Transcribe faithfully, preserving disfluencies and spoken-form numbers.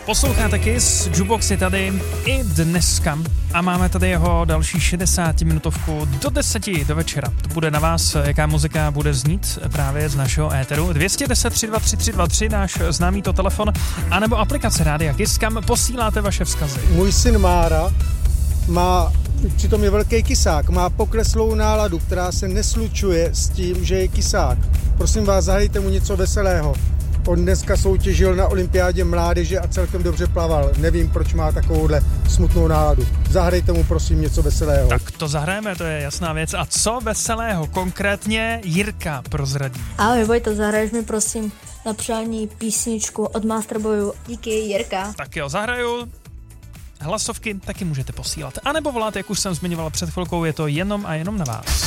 Posloucháte Kiss, Jukebox je tady i dneska a máme tady jeho další šedesátiminutovku do deseti do večera. To bude na vás, jaká muzika bude znít právě z našeho éteru. dvě stě deset tři dva tři tři dva tři, náš známý to telefon, anebo aplikace Rádia Kiss, kam posíláte vaše vzkazy. Můj syn Mára má, přitom je velký kysák, má pokleslou náladu, která se neslučuje s tím, že je kysák. Prosím vás, zahrajte mu něco veselého. On dneska soutěžil na olympiádě mládeže a celkem dobře plaval. Nevím, proč má takovouhle smutnou náladu. Zahrajte mu prosím něco veselého. Tak to zahrajeme, to je jasná věc. A co veselého konkrétně Jirka prozradí? Ahoj Vojto, zahraješ mi prosím na přání písničku od Masterboyu. Díky, Jirka. Tak jo, zahraju. Hlasovky taky můžete posílat. A nebo volat, jak už jsem zmiňovala před chvilkou, je to jenom a jenom na vás.